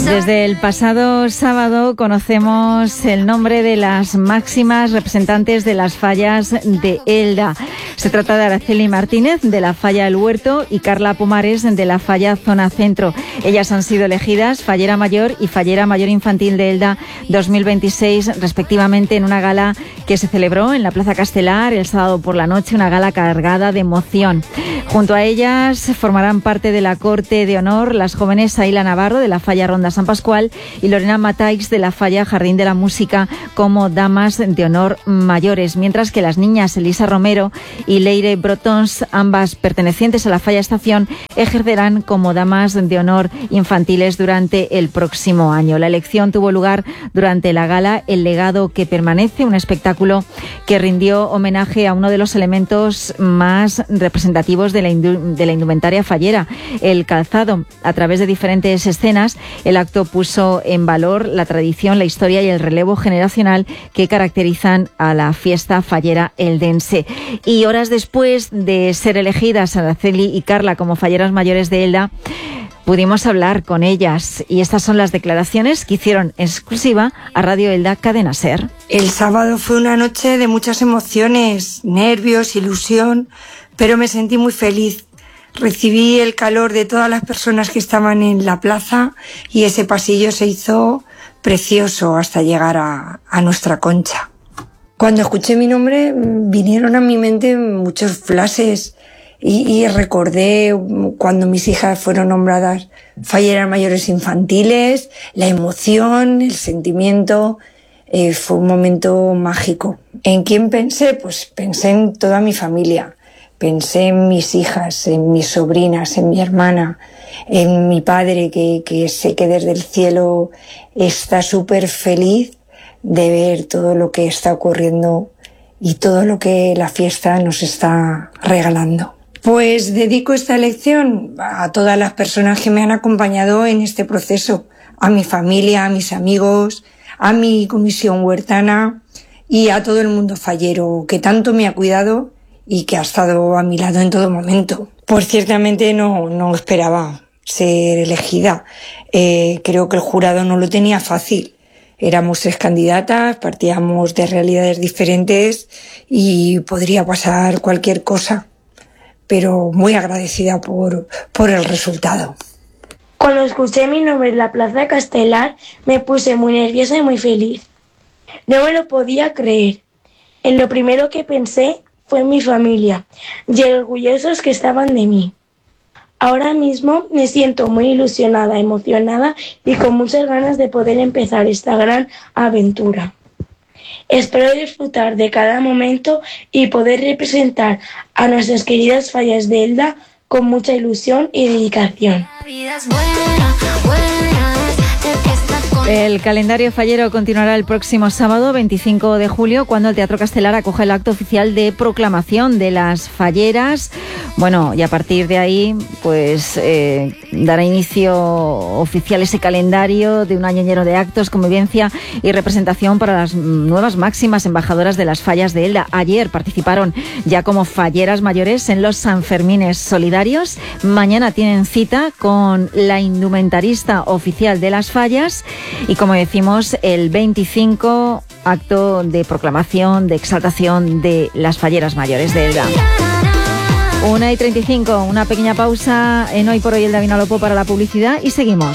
Desde el pasado sábado conocemos el nombre de las máximas representantes de las fallas de Elda. Se trata de Araceli Martínez, de la falla El Huerto, y Carla Pomares, de la falla Zona Centro. Ellas han sido elegidas Fallera Mayor y Fallera Mayor Infantil de Elda 2026, respectivamente, en una gala que se celebró en la Plaza Castelar el sábado por la noche, una gala cargada de emoción. Junto a ellas formarán parte de la corte de honor las jóvenes Aila Navarro, de la falla Ronda San Pascual, y Lorena Mataix, de la falla Jardín de la Música, como damas de honor mayores, mientras que las niñas Elisa Romero y Leire Brotons, ambas pertenecientes a la falla Estación, ejercerán como damas de honor infantiles durante el próximo año. La elección tuvo lugar durante la gala El legado que permanece, un espectáculo que rindió homenaje a uno de los elementos más representativos de la indumentaria fallera, el calzado. A través de diferentes escenas, el acto puso en valor la tradición, la historia y el relevo generacional que caracterizan a la fiesta fallera eldense. Y horas después de ser elegidas Araceli y Carla como falleras mayores de Elda, pudimos hablar con ellas, y estas son las declaraciones que hicieron en exclusiva a Radio Elda Cadena Ser. El sábado fue una noche de muchas emociones, nervios, ilusión, pero me sentí muy feliz. Recibí el calor de todas las personas que estaban en la plaza y ese pasillo se hizo precioso hasta llegar a nuestra concha. Cuando escuché mi nombre vinieron a mi mente muchos flashes y recordé cuando mis hijas fueron nombradas falleras mayores infantiles, la emoción, el sentimiento. Fue un momento mágico. ¿En quién pensé? Pues pensé en toda mi familia. Pensé en mis hijas, en mis sobrinas, en mi hermana, en mi padre, que sé que desde el cielo está súper feliz de ver todo lo que está ocurriendo y todo lo que la fiesta nos está regalando. Pues dedico esta elección a todas las personas que me han acompañado en este proceso, a mi familia, a mis amigos, a mi comisión huertana y a todo el mundo fallero que tanto me ha cuidado y que ha estado a mi lado en todo momento. Pues ciertamente no esperaba ser elegida. Creo que el jurado no lo tenía fácil. Éramos 3 candidatas, partíamos de realidades diferentes y podría pasar cualquier cosa, pero muy agradecida por el resultado. Cuando escuché mi nombre en la Plaza Castelar me puse muy nerviosa y muy feliz. No me lo podía creer. En lo primero que pensé fue en mi familia y orgullosos que estaban de mí. Ahora mismo me siento muy ilusionada, emocionada y con muchas ganas de poder empezar esta gran aventura. Espero disfrutar de cada momento y poder representar a nuestras queridas fallas de Elda con mucha ilusión y dedicación. El calendario fallero continuará el próximo sábado 25 de julio, cuando el Teatro Castelar acoge el acto oficial de proclamación de las falleras. Bueno, y a partir de ahí pues dará inicio oficial ese calendario de un año lleno de actos, convivencia y representación para las nuevas máximas embajadoras de las fallas de Elda. Ayer participaron ya como falleras mayores en los Sanfermines Solidarios. Mañana tienen cita con la indumentarista oficial de las fallas. Y como decimos, el 25, acto de proclamación, de exaltación de las falleras mayores de Elda. 1:35, una pequeña pausa en Hoy por Hoy Elda Vinalopó para la publicidad y seguimos.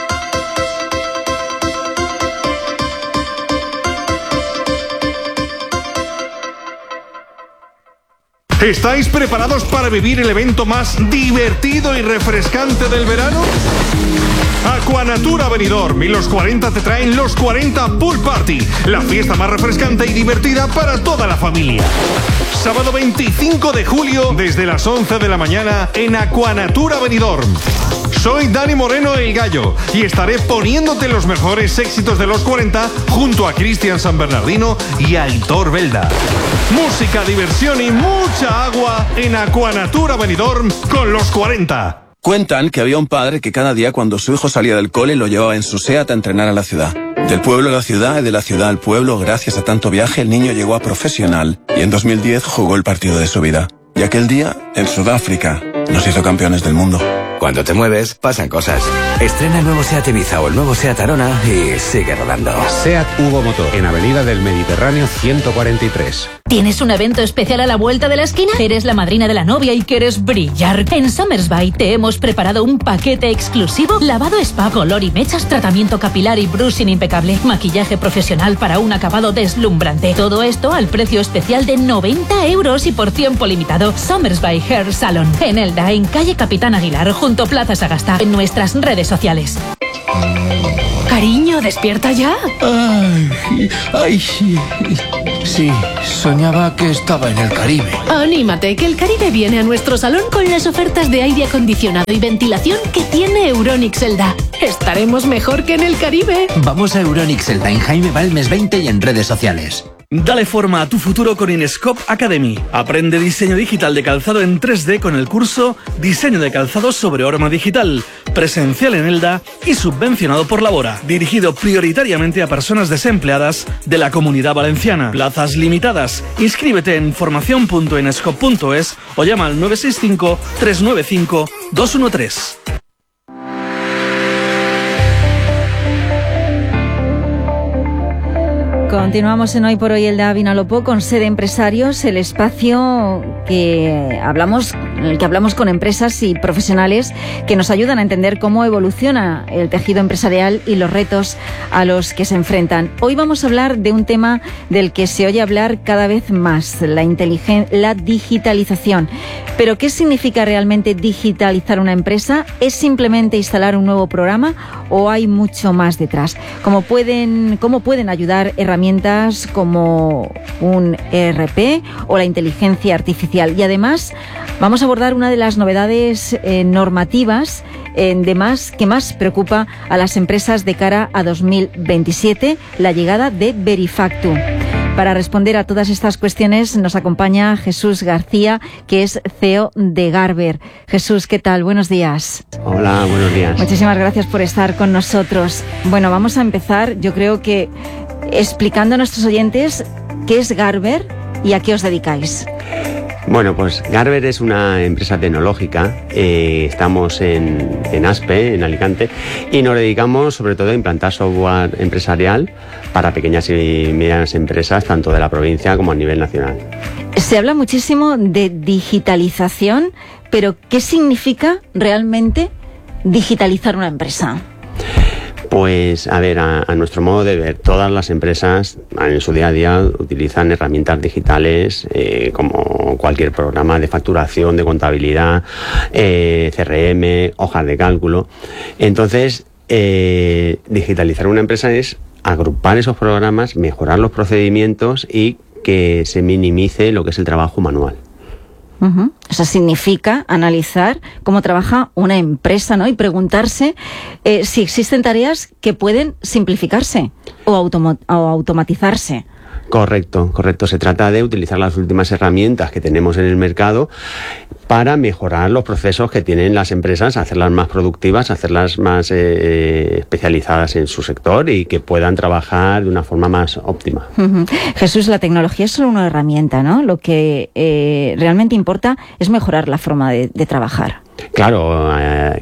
¿Estáis preparados para vivir el evento más divertido y refrescante del verano? Aquanatura Benidorm y los 40 te traen los 40 Pool Party, la fiesta más refrescante y divertida para toda la familia. Sábado 25 de julio, desde las 11 de la mañana, en Aquanatura Benidorm. Soy Dani Moreno el Gallo y estaré poniéndote los mejores éxitos de los 40 junto a Cristian San Bernardino y Aitor Belda. Música, diversión y mucha agua en Aquanatura Benidorm con los 40. Cuentan que había un padre que cada día cuando su hijo salía del cole lo llevaba en su SEAT a entrenar a la ciudad. Del pueblo a la ciudad y de la ciudad al pueblo, gracias a tanto viaje, el niño llegó a profesional y en 2010 jugó el partido de su vida. Y aquel día, en Sudáfrica, nos hizo campeones del mundo. Cuando te mueves, pasan cosas. Estrena el nuevo SEAT Ibiza o el nuevo SEAT Arona y sigue rodando. SEAT Hugo Motor, en Avenida del Mediterráneo 143. ¿Tienes un evento especial a la vuelta de la esquina? ¿Eres la madrina de la novia y quieres brillar? En Somersby te hemos preparado un paquete exclusivo: lavado spa, color y mechas, tratamiento capilar y brushing impecable, maquillaje profesional para un acabado deslumbrante. Todo esto al precio especial de 90 € y por tiempo limitado. Somersby Hair Salon, en Elda, en calle Capitán Aguilar, junto Plaza Sagasta, en nuestras redes sociales. Cariño, ¿despierta ya? Ay, sí, soñaba que estaba en el Caribe. Anímate, que el Caribe viene a nuestro salón con las ofertas de aire acondicionado y ventilación que tiene Euronics Elda. Estaremos mejor que en el Caribe. Vamos a Euronics Elda en Jaime Balmes 20 y en redes sociales. Dale forma a tu futuro con Inescope Academy. Aprende diseño digital de calzado en 3D con el curso Diseño de calzado sobre horma digital, presencial en Elda y subvencionado por Labora, dirigido prioritariamente a personas desempleadas de la Comunidad Valenciana. Plazas limitadas. Inscríbete en formación.inescope.es o llama al 965 395 213. Continuamos en Hoy por Hoy Elda Vinalopó con Sede Empresarios, el espacio en el que hablamos con empresas y profesionales que nos ayudan a entender cómo evoluciona el tejido empresarial y los retos a los que se enfrentan. Hoy vamos a hablar de un tema del que se oye hablar cada vez más, la digitalización. Pero ¿qué significa realmente digitalizar una empresa? ¿Es simplemente instalar un nuevo programa o hay mucho más detrás? ¿Cómo pueden ayudar herramientas como un ERP o la inteligencia artificial? Y además vamos a abordar una de las novedades normativas que más preocupa a las empresas de cara a 2027, la llegada de Verifactu. Para responder a todas estas cuestiones nos acompaña Jesús García, que es CEO de Garber. Jesús, ¿qué tal? Buenos días. Hola, buenos días. Muchísimas gracias por estar con nosotros. Bueno, vamos a empezar, yo creo que explicando a nuestros oyentes qué es Garber y a qué os dedicáis. Bueno, pues Garber es una empresa tecnológica, estamos en Aspe, en Alicante, y nos dedicamos sobre todo a implantar software empresarial para pequeñas y medianas empresas, tanto de la provincia como a nivel nacional. Se habla muchísimo de digitalización, pero ¿qué significa realmente digitalizar una empresa? Pues, a ver, a nuestro modo de ver, todas las empresas en su día a día utilizan herramientas digitales como cualquier programa de facturación, de contabilidad, CRM, hojas de cálculo. Entonces, digitalizar una empresa es agrupar esos programas, mejorar los procedimientos y que se minimice lo que es el trabajo manual. Uh-huh. O sea, significa analizar cómo trabaja una empresa, ¿no? Y preguntarse si existen tareas que pueden simplificarse o automatizarse. Correcto. Se trata de utilizar las últimas herramientas que tenemos en el mercado para mejorar los procesos que tienen las empresas, hacerlas más productivas, hacerlas más especializadas en su sector y que puedan trabajar de una forma más óptima. Uh-huh. Jesús, la tecnología es solo una herramienta, ¿no? Lo que realmente importa es mejorar la forma de trabajar. Claro,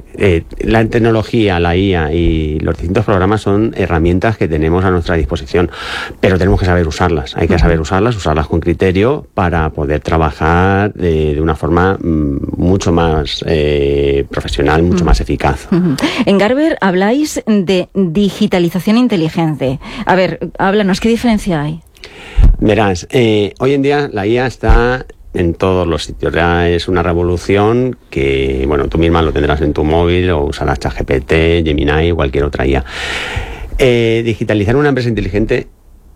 la tecnología, la IA y los distintos programas son herramientas que tenemos a nuestra disposición, pero tenemos que saber usarlas. Hay que saber usarlas con criterio para poder trabajar de una forma mucho más profesional, mucho más eficaz. En Garber habláis de digitalización inteligente. A ver, háblanos, ¿qué diferencia hay? Verás, hoy en día la IA está en todos los sitios. Ya es una revolución que, bueno, tú misma lo tendrás en tu móvil o usarás ChatGPT, Gemini, cualquier otra IA. Digitalizar una empresa inteligente,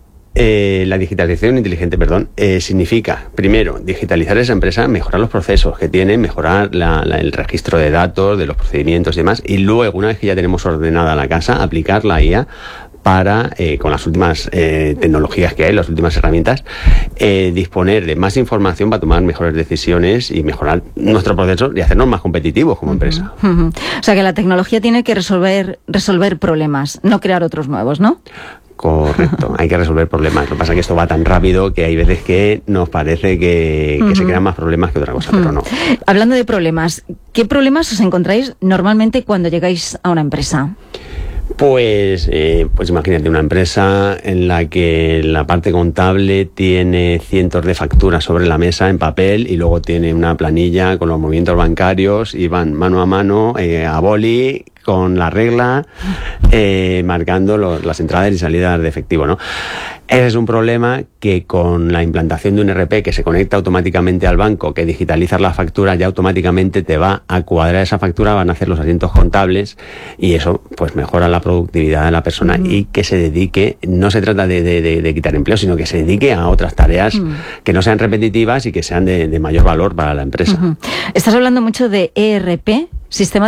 la digitalización inteligente, significa, primero, digitalizar esa empresa, mejorar los procesos que tiene, mejorar el registro de datos, de los procedimientos y demás, y luego, una vez que ya tenemos ordenada la casa, aplicar la IA para, con las últimas tecnologías que hay, las últimas herramientas, disponer de más información para tomar mejores decisiones y mejorar nuestro proceso y hacernos más competitivos como empresa. O sea que la tecnología tiene que resolver problemas, no crear otros nuevos, ¿no? Correcto, hay que resolver problemas. Lo que pasa es que esto va tan rápido que hay veces que nos parece que se crean más problemas que otra cosa, pero no. Hablando de problemas, ¿qué problemas os encontráis normalmente cuando llegáis a una empresa? Pues imagínate una empresa en la que la parte contable tiene cientos de facturas sobre la mesa en papel y luego tiene una planilla con los movimientos bancarios y van mano a mano a boli con la regla marcando las entradas y salidas de efectivo, ¿no? Ese es un problema que con la implantación de un ERP que se conecta automáticamente al banco, que digitaliza la factura, ya automáticamente te va a cuadrar esa factura, van a hacer los asientos contables y eso pues mejora la productividad de la persona y que se dedique, no se trata de quitar empleo, sino que se dedique a otras tareas que no sean repetitivas y que sean de mayor valor para la empresa. Estás hablando mucho de ERP, Sistema